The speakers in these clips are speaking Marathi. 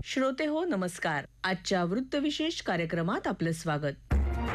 श्रोते हो नमस्कार. आजच्या वृत्तविशेष कार्यक्रमात आपलं स्वागत.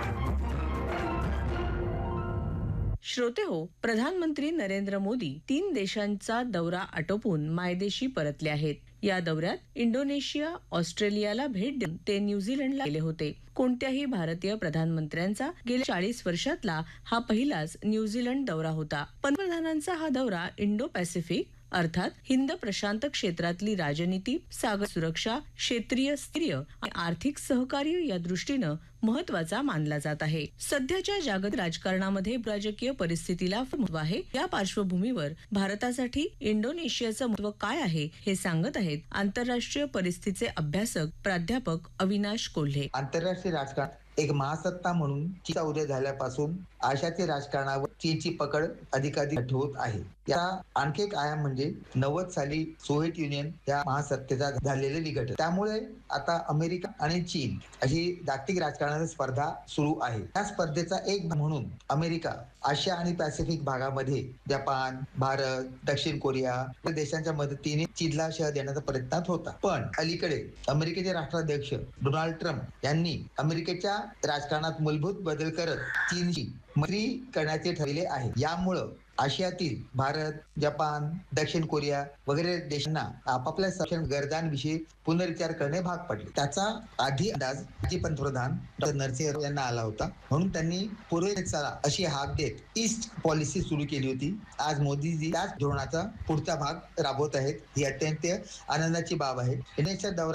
श्रोते हो, प्रधानमंत्री नरेंद्र मोदी 3 देशांचा दौरा आटोपून मायदेशी परतले आहेत. या दौऱ्यात इंडोनेशिया, ऑस्ट्रेलियाला भेट देऊन ते न्यूझीलंडला गेले होते. कोणत्याही भारतीय प्रधानमंत्र्यांचा गेल्या 40 वर्षातला हा पहिलाच न्यूझीलंड दौरा होता. पंतप्रधानांचा हा दौरा इंडो पॅसिफिक अर्थात हिंद प्रशांत क्षेत्रातली राजनीती, सागर सुरक्षा, क्षेत्रीय स्थैर्य आणि आर्थिक सहकार्य या दृष्टीनं महत्वाचा मानला जात आहे. सध्याच्या जागतिक राजकारणामध्ये राजकीय परिस्थितीला महत्व आहे. या पार्श्वभूमीवर भारतासाठी इंडोनेशियाचं महत्व काय आहे हे सांगत आहेत आंतरराष्ट्रीय परिस्थितीचे अभ्यासक प्राध्यापक अविनाश कोल्हे. आंतरराष्ट्रीय राजकारण एक महासत्ता म्हणून चीनचा उदय झाल्यापासून आशियाच्या राजकारणावर चीनची पकड अधिकाधिक होत आहे. याचा आणखी एक आयाम म्हणजे 90 साली सोव्हिएत युनियन या महासत्तेचा झालेले विघटन. त्यामुळे आता अमेरिका आणि चीन अशी जागतिक राजकारणाची स्पर्धा सुरू आहे. या स्पर्धेचा एक भाग म्हणून अमेरिका आशिया आणि पॅसिफिक भागामध्ये जपान, भारत, दक्षिण कोरिया या देशांच्या मदतीने चीनला शह देण्याचा प्रयत्नात होता. पण अलीकडे अमेरिकेचे राष्ट्राध्यक्ष डोनाल्ड ट्रम्प यांनी अमेरिकेच्या राजकारणात मूलभूत बदल करत चीनशी मैत्री करण्याचे ठरविले आहे. यामुळं आशियातील भारत, जपान, दक्षिण कोरिया वगैरे देशांना आपापल्या संरक्षण गरजांविषयी पुनर्विचार करणे भाग पडले. त्याचा आधी अंदाज माजी पंतप्रधान डॉ. नरसिंह राव यांना आला होता. म्हणून त्यांनी पूर्वेला अशी हाक देत ईस्ट पॉलिसी सुरू केली होती. आज मोदीजी त्याच धोरणाचा पुढचा भाग राबवत आहेत. ही अत्यंत आनंदाची बाब आहे. इंडोनेशिया दौरा